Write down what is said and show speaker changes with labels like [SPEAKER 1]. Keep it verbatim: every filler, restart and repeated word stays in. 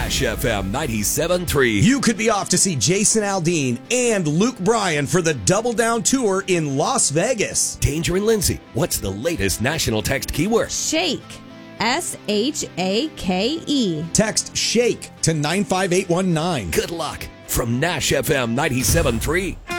[SPEAKER 1] Nash F M ninety-seven point three.
[SPEAKER 2] You could be off to see Jason Aldean and Luke Bryan for the Double Down Tour in Las Vegas.
[SPEAKER 1] Danger and Lindsay, what's the latest national text keyword?
[SPEAKER 3] Shake. S H A K E.
[SPEAKER 2] Text SHAKE to nine five eight one nine.
[SPEAKER 1] Good luck from Nash F M ninety-seven point three.